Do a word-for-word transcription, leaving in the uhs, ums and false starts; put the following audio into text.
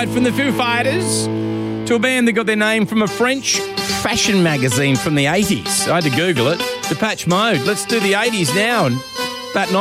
Mode from the Foo Fighters to a band that got their name from a French fashion magazine from the eighties. I had to Google it. Depeche Mode. Let's do the eighties now. And about